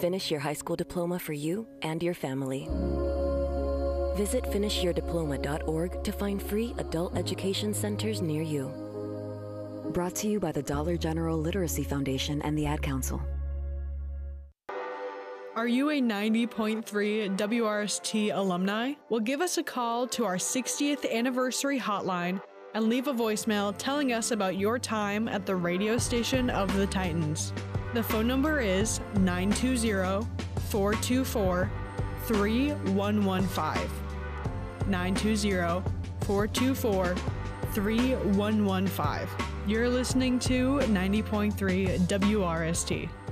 finish your high school diploma for you and your family. Visit finishyourdiploma.org to find free adult education centers near you. Brought to you by the Dollar General Literacy Foundation and the Ad Council. Are you a 90.3 WRST alumni? Well, give us a call to our 60th anniversary hotline and leave a voicemail telling us about your time at the radio station of the Titans. The phone number is 920-424-3115. 920-424-3115. You're listening to 90.3 WRST.